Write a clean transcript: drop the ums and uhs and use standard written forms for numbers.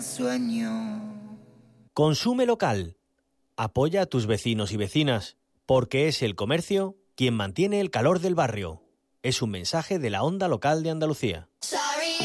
Sueño. Consume local. Apoya a tus vecinos y vecinas, porque es el comercio quien mantiene el calor del barrio. Es un mensaje de la Onda Local de Andalucía.